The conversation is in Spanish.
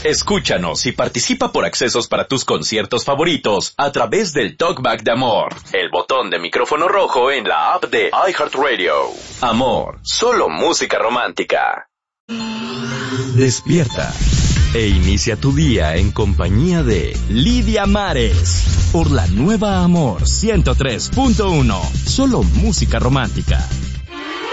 Escúchanos y participa por accesos para tus conciertos favoritos a través del Talkback de Amor, el botón de micrófono rojo en la app de iHeartRadio. Amor, solo música romántica. Despierta e inicia tu día en compañía de Lidia Mares por la nueva Amor 103.1, solo música romántica.